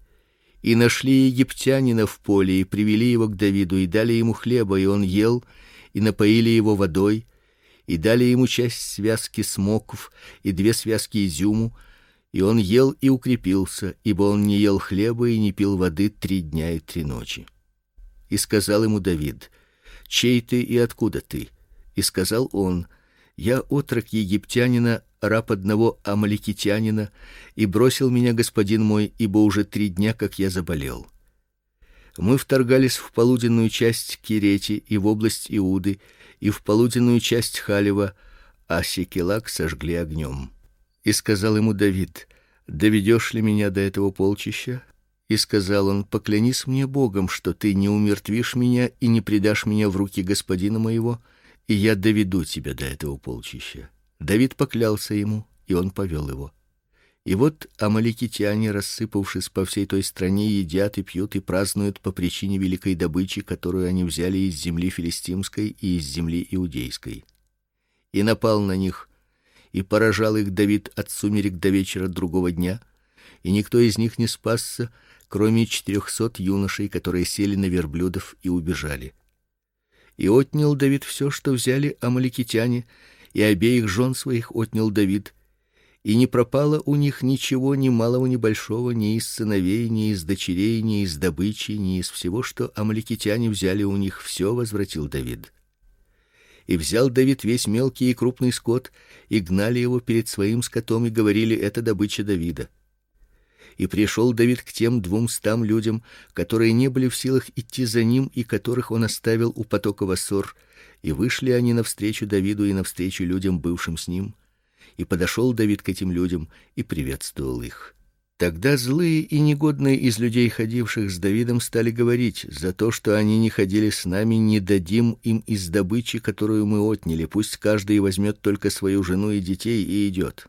И нашли египтянина в поле, и привели его к Давиду, и дали ему хлеба, и он ел, и напоили его водой, и дали ему часть связки смоков и две связки изюму, и он ел и укрепился, ибо он не ел хлеба и не пил воды три дня и три ночи. И сказал ему Давид: «Чей ты и откуда ты?» И сказал он: «Я отрок египтянина, раб одного амаликитянина, и бросил меня господин мой, ибо уже три дня, как я заболел. Мы вторгались в полуденную часть Кирети и в область Иуды, и в полуденную часть Халева, а Сикелаг сожгли огнем». И сказал ему Давид: «Доведешь ли меня до этого полчища?» И сказал он: «Поклянись мне Богом, что ты не умертвишь меня и не предашь меня в руки господина моего, и я доведу тебя до этого полчища». Давид поклялся ему, и он повел его. И вот амаликитяне, рассыпавшись по всей той стране, едят и пьют и празднуют по причине великой добычи, которую они взяли из земли филистимской и из земли иудейской. И напал на них, и поражал их Давид от сумерек до вечера другого дня, и никто из них не спасся, кроме четырехсот юношей, которые сели на верблюдов и убежали. И отнял Давид все, что взяли амаликитяне, и обеих жен своих отнял Давид, и не пропало у них ничего, ни малого, ни большого, ни из сыновей, ни из дочерей, ни из добычи, ни из всего, что амаликитяне взяли у них, все возвратил Давид. И взял Давид весь мелкий и крупный скот, и гнали его перед своим скотом, и говорили: «Это добыча Давида». И пришел Давид к тем двумстам людям, которые не были в силах идти за ним, и которых он оставил у потока Вассор, и вышли они навстречу Давиду и навстречу людям, бывшим с ним. И подошел Давид к этим людям и приветствовал их. Тогда злые и негодные из людей, ходивших с Давидом, стали говорить: «За то, что они не ходили с нами, не дадим им из добычи, которую мы отняли. Пусть каждый возьмет только свою жену и детей и идет».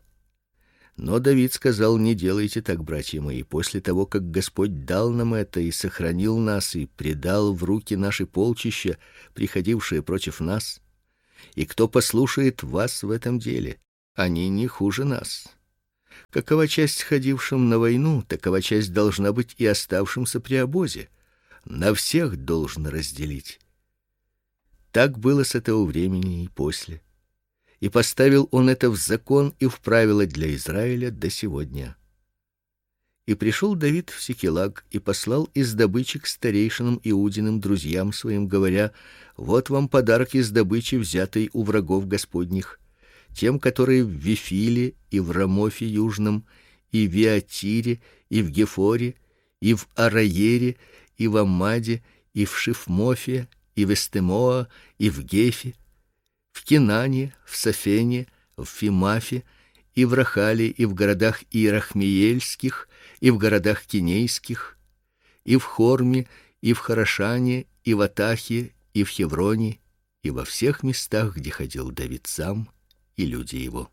Но Давид сказал: «Не делайте так, братья мои. После того, как Господь дал нам это и сохранил нас и предал в руки наши полчища, приходившие против нас, И кто послушает вас в этом деле, они не хуже нас. Какова часть ходившим на войну, такова часть должна быть и оставшимся при обозе. На всех должен разделить. Так было с этого времени и после. И поставил он это в закон и в правила для Израиля до сегодня. И пришел Давид в Сикелаг и послал из добычи к старейшинам Иудиным друзьям своим, говоря: вот вам подарок из добычи, взятой у врагов Господних, тем, которые в Вифиле и в Рамофе южном, и в Виатире, и в Гефоре, и в Араере, и в Амаде, и в Шифмофе, и в Эстемоа, и в Гефе, в Кинане, в Сафене, в Фимафе, и в Рахале, и в городах Иерахмеельских, и в городах Кинейских, и в Хорме, и в Харашане, и в Атахе, и в Хевроне, и во всех местах, где ходил Давид сам и люди его.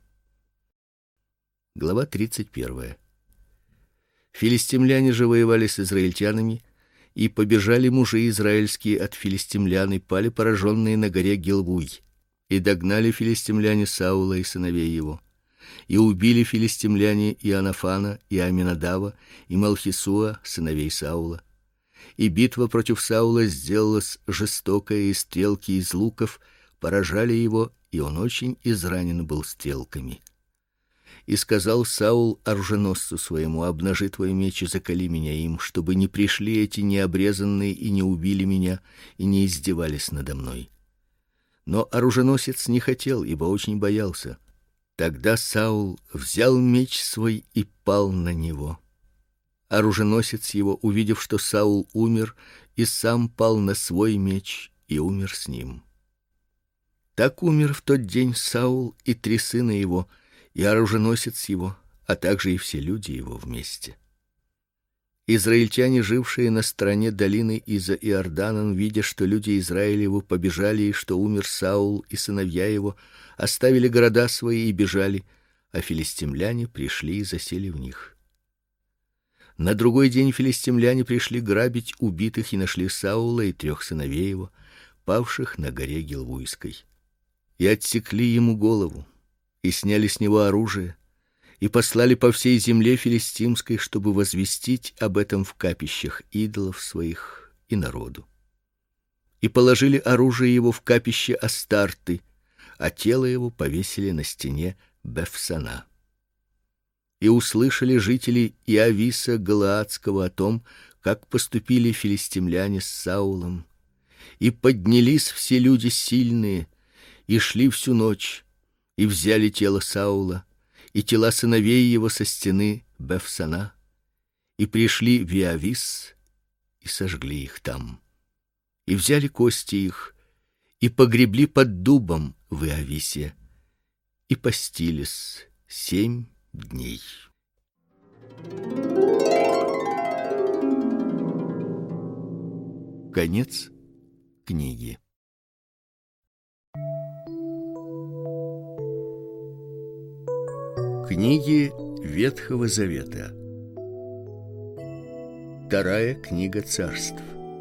Глава тридцать первая. Филистимляне же воевали с израильтянами, и побежали мужи израильские от филистимлян и пали пораженные на горе Гилбуй. И догнали филистимляне Саула и сыновей его. И убили филистимляне Иоаннафана, и Аминадава, и Малхисуа, сыновей Саула. И битва против Саула сделалась жестокая, и стрелки из луков поражали его, и он очень изранен был стрелками. И сказал Саул оруженосцу своему: обнажи твой меч и заколи меня им, чтобы не пришли эти необрезанные и не убили меня и не издевались надо мной. Но оруженосец не хотел, ибо очень боялся. Тогда Саул взял меч свой и пал на него. Оруженосец его, увидев, что Саул умер, и сам пал на свой меч и умер с ним. Так умер в тот день Саул и три сына его, и оруженосец его, а также и все люди его вместе. Израильтяне, жившие на стороне долины из-за Иордана, видя, что люди Израилеву побежали и что умер Саул и сыновья его, оставили города свои и бежали, а филистимляне пришли и засели в них. На другой день филистимляне пришли грабить убитых и нашли Саула и трех сыновей его, павших на горе Гилбуйской. И отсекли ему голову, и сняли с него оружие, и послали по всей земле филистимской, чтобы возвестить об этом в капищах идолов своих и народу. И положили оружие его в капище Астарты, а тело его повесили на стене Бефсана. И услышали жители Иависа Галаадского о том, как поступили филистимляне с Саулом, и поднялись все люди сильные, и шли всю ночь, и взяли тело Саула и тела сыновей его со стены Бефсана, и пришли в Иавис и сожгли их там. И взяли кости их и погребли под дубом в Иависе, и постились семь дней. Конец книги. Книги Ветхого Завета. Вторая книга Царств.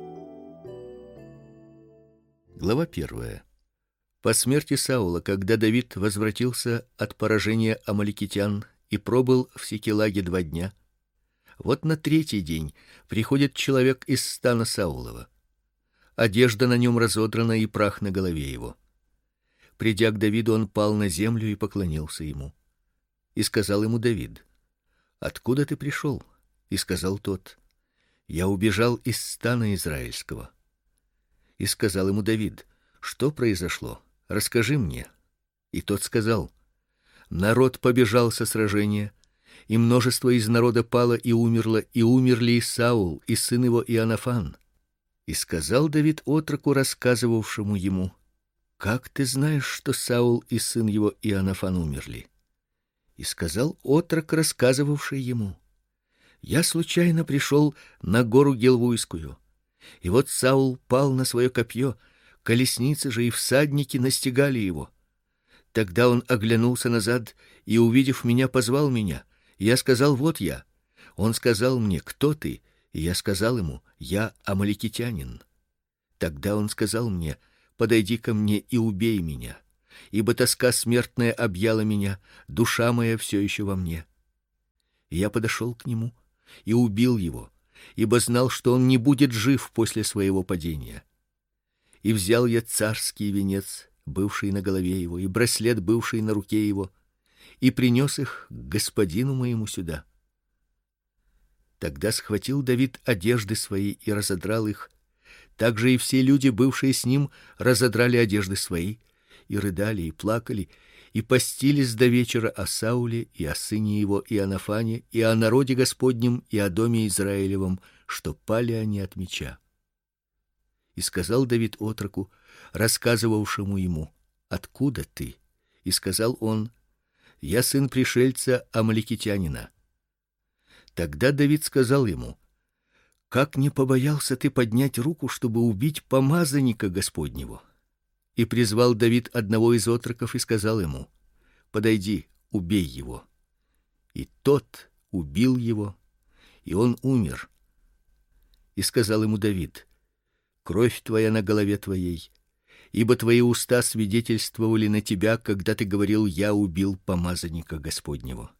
Глава первая. По смерти Саула, когда Давид возвратился от поражения амаликитян и пробыл в Сикелаге два дня, вот на третий день приходит человек из стана Саулова. Одежда на нем разодрана и прах на голове его. Придя к Давиду, он пал на землю и поклонился ему. И сказал ему Давид: откуда ты пришел? И сказал тот: я убежал из стана израильского. И сказал ему Давид: что произошло? Расскажи мне. И тот сказал: народ побежал со сражения, и множество из народа пало и умерло, и умерли и Саул, и сын его Иоаннафан. И сказал Давид отроку, рассказывавшему ему: как ты знаешь, что Саул и сын его Иоаннафан умерли? И сказал отрок, рассказывавший ему: я случайно пришел на гору Гилбуйскую, и вот Саул пал на свое копье, колесницы же и всадники настигали его. Тогда он оглянулся назад и, увидев меня, позвал меня. Я сказал: вот я. Он сказал мне: кто ты? И я сказал ему: я амаликитянин. Тогда он сказал мне: подойди ко мне и убей меня. ибо тоска смертная объяла меня, душа моя все еще во мне. И я подошел к нему и убил его, ибо знал, что он не будет жив после своего падения. И взял я царский венец, бывший на голове его, и браслет, бывший на руке его, и принес их к господину моему сюда. Тогда схватил Давид одежды свои и разодрал их. Также и все люди, бывшие с ним, разодрали одежды свои и рыдали и плакали, и постились до вечера о Сауле и о сыне его Ионафане, и о народе Господнем, и о доме Израилевом, что пали они от меча. И сказал Давид отроку, рассказывавшему ему: откуда ты? И сказал он: я сын пришельца амаликитянина. Тогда Давид сказал ему: как не побоялся ты поднять руку, чтобы убить помазанника Господнего? И призвал Давид одного из отроков и сказал ему: подойди, убей его. И тот убил его, и он умер. И сказал ему Давид: кровь твоя на голове твоей, ибо твои уста свидетельствовали на тебя, когда ты говорил: я убил помазанника Господнего.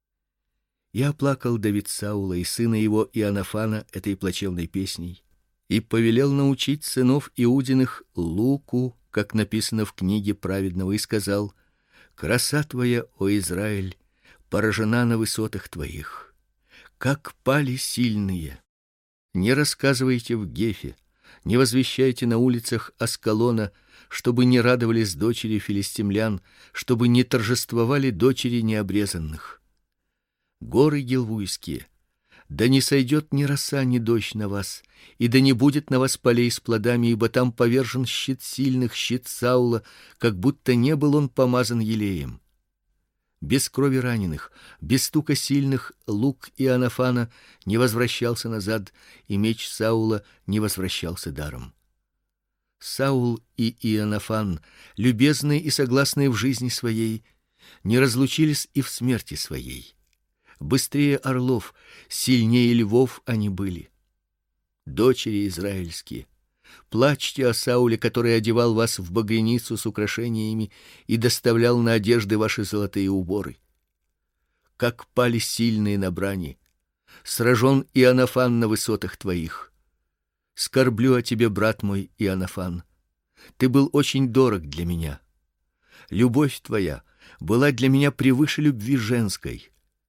И оплакал Давид Саула и сына его Ионафана этой плачевной песней, и повелел научить сынов Иудиных луку, как написано в книге праведного, и сказал: краса твоя, о Израиль, поражена на высотах твоих, как пали сильные. Не рассказывайте в Гефе, не возвещайте на улицах Аскалона, чтобы не радовались дочери филистимлян, чтобы не торжествовали дочери необрезанных. Горы гилвуйские, да не сойдет ни роса, ни дождь на вас, и да не будет на вас полей с плодами, ибо там повержен щит сильных, щит Саула, как будто не был он помазан елеем. Без крови раненых, без стука сильных лук Ионафана не возвращался назад, и меч Саула не возвращался даром. Саул и Ионафан, любезные и согласные в жизни своей, не разлучились и в смерти своей. Быстрее орлов, сильнее львов они были. Дочери израильские, плачьте о Сауле, который одевал вас в багряницу с украшениями и доставлял на одежды ваши золотые уборы. Как пали сильные на брани, сражен Ионафан на высотах твоих. Скорблю о тебе, брат мой Ионафан. Ты был очень дорог для меня. Любовь твоя была для меня превыше любви женской.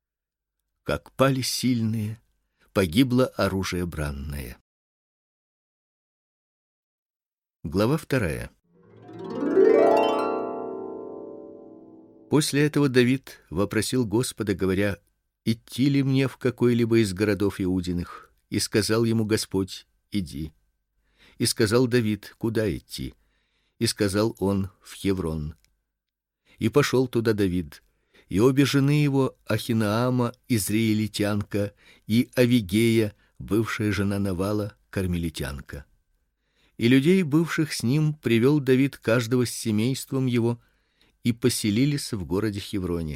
Как пали сильные, погибло оружие бранное. Глава вторая. После этого Давид вопросил Господа, говоря: идти ли мне в какой-либо из городов Иудиных? И сказал ему Господь: иди. И сказал Давид: куда идти? И сказал он: в Хеврон. И пошел туда Давид, и обе жены его, Ахинаама, израильтянка, и Авигея, бывшая жена Навала, кармелитянка. И людей, бывших с ним, привел Давид каждого с семейством его, и поселились в городе Хевроне.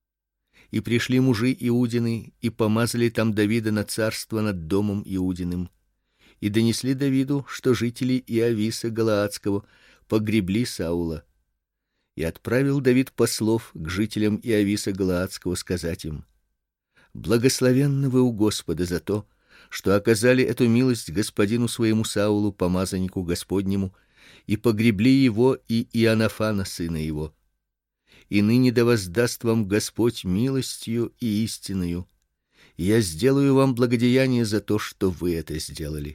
И пришли мужи Иудины, и помазали там Давида на царство над домом Иудиным, и донесли Давиду, что жители Иависа Галаадского погребли Саула. И отправил Давид послов к жителям Иависа Галаадского сказать им: благословенны вы у Господа за то, что оказали эту милость господину своему Саулу, помазаннику Господнему, и погребли его и Ионафана сына его. И ныне да воздаст вам Господь милостью и истиною. Я сделаю вам благодеяние за то, что вы это сделали.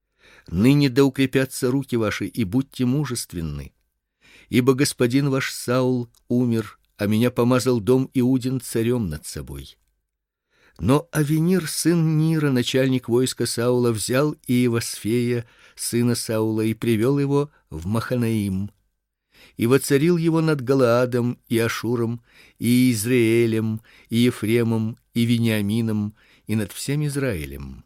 Ныне да укрепятся руки ваши, и будьте мужественны. Ибо господин ваш Саул умер, а меня помазал дом Иудин царем над собой. Но Авенир, сын Нира, начальник войска Саула, взял Иевасфея, сына Саула, и привел его в Маханаим, и воцарил его над Галаадом и Ашуром, и Израилем, и Ефремом, и Вениамином, и над всем Израилем.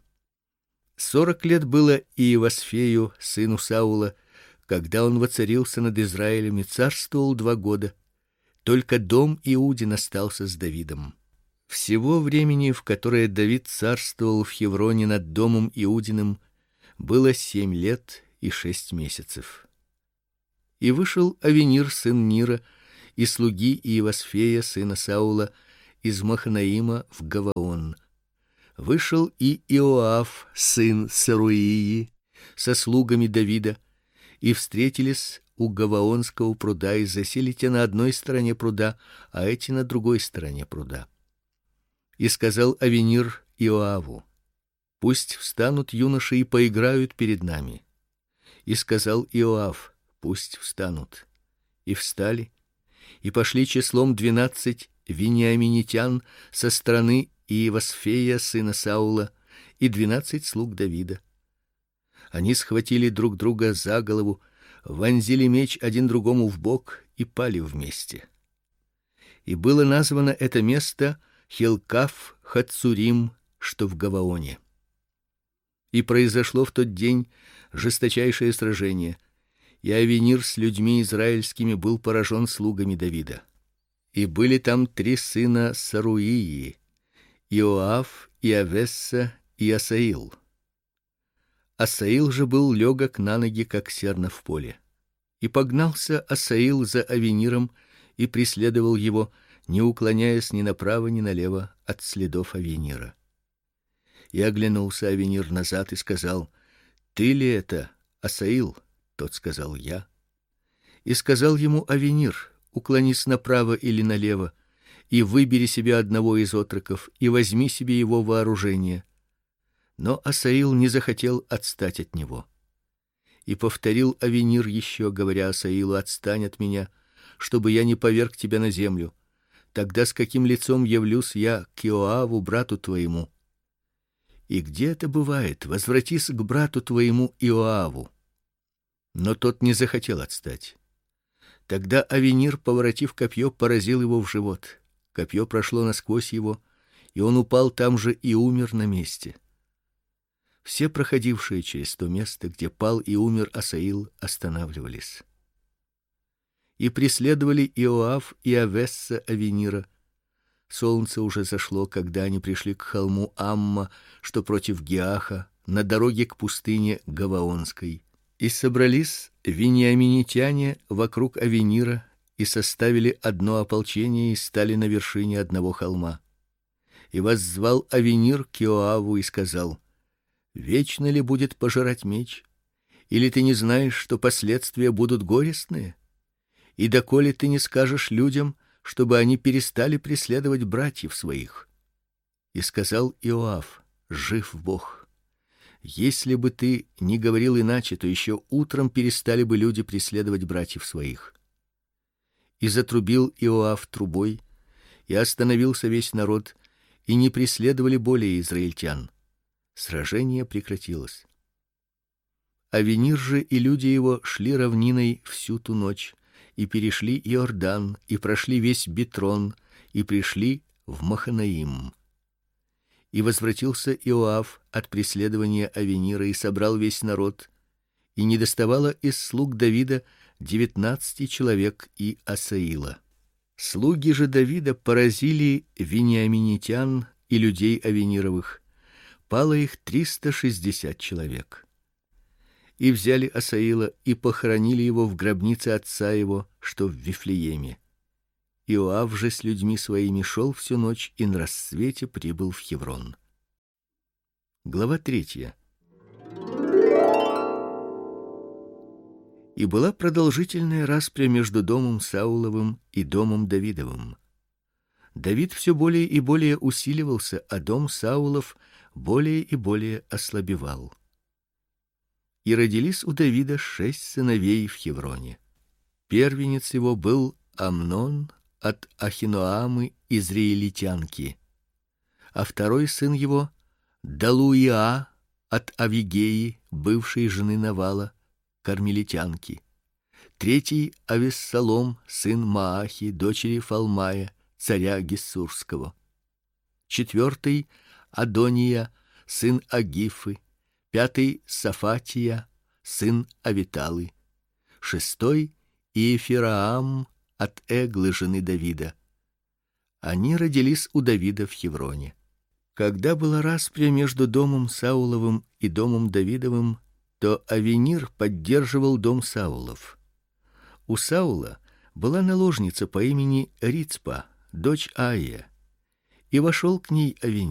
Сорок лет было Иевасфею, сыну Саула, когда он воцарился над Израилем, и царствовал два года. Только дом Иудин остался с Давидом. Всего времени, в которое Давид царствовал в Хевроне над домом Иудиным, было семь лет и шесть месяцев. И вышел Авенир сын Нира и слуги Иевасфея сына Саула из Маханаима в Гаваон. Вышел и Иоав сын Саруии со слугами Давида, и встретились у Гаваонского пруда, и засели те на одной стороне пруда, а эти на другой стороне пруда. И сказал Авенир Иоаву: пусть встанут юноши и поиграют перед нами. И сказал Иоав: пусть встанут. И встали, и пошли числом двенадцать вениаминитян со стороны Иевасфея сына Саула и двенадцать слуг Давида. Они схватили друг друга за голову, вонзили меч один другому в бок и пали вместе. И было названо это место Хилкаф Хацурим, что в Гаваоне. И произошло в тот день жесточайшее сражение, и Авенир с людьми израильскими был поражен слугами Давида. И были там три сына Саруии: Иоав, Иавесса и Асаил. Асаил же был легок на ноги, как серна в поле. И погнался Асаил за Авениром и преследовал его, не уклоняясь ни направо, ни налево от следов Авенира. И оглянулся Авенир назад и сказал: ты ли это, Асаил? Тот сказал: я. И сказал ему Авенир: уклонись направо или налево, и выбери себе одного из отроков и возьми себе его вооружение. Но Асаил не захотел отстать от него. И повторил Авенир еще, говоря Асаилу: отстань от меня, чтобы я не поверг тебя на землю. Тогда с каким лицом явлюсь я к Иоаву брату твоему? И где это бывает? Возвратись к брату твоему Иоаву. Но тот не захотел отстать. Тогда Авенир, поворотив копье, поразил его в живот. Копье прошло насквозь его, и он упал там же и умер на месте. Все проходившие через то место, где пал и умер Асаил, останавливались. И преследовали Иоав и Авесса Авенира. Солнце уже зашло, когда они пришли к холму Амма, что против Гиаха, на дороге к пустыне Гаваонской. И собрались вениаминитяне вокруг Авенира и составили одно ополчение и стали на вершине одного холма. И воззвал Авенир к Иоаву и сказал: вечно ли будет пожирать меч? Или ты не знаешь, что последствия будут горестные? И доколе ты не скажешь людям, чтобы они перестали преследовать братьев своих? И сказал Иоав: жив Бог! Если бы ты не говорил иначе, то еще утром перестали бы люди преследовать братьев своих. И затрубил Иоав трубой, и остановился весь народ, и не преследовали более израильтян. Сражение прекратилось. Авенир же и люди его шли равниной всю ту ночь, и перешли Иордан, и прошли весь Битрон, и пришли в Маханаим. И возвратился Иоав от преследования Авенира и собрал весь народ, и недоставало из слуг Давида девятнадцати человек и Асаила. Слуги же Давида поразили вениаминитян и людей Авенировых. Пало их триста шестьдесят человек. И взяли Асаила и похоронили его в гробнице отца его, что в Вифлееме. Иоав же с людьми своими шел всю ночь и на рассвете прибыл в Хеврон. Глава третья. И была продолжительная распря между домом Сауловым и домом Давидовым. Давид все более и более усиливался, а дом Саулов более и более ослабевал. И родились у Давида шесть сыновей в Хевроне. Первенец его был Амнон от Ахиноамы израилитянки, а второй сын его Далуиа от Авигеи, бывшей жены Навала, кармелитянки. Третий Авессалом, сын Маахи, дочери Фалмая, царя Гессурского. Четвертый Адония, сын Агифы. Пятый Сафатия, сын Авиталы. Шестой Иефираам от Эглы, жены Давида. Они родились у Давида в Хевроне. Когда была распря между домом Сауловым и домом Давидовым, то Авенир поддерживал дом Саулов. У Саула была наложница по имени Рицпа, дочь Аия, и вошел к ней Авинеер.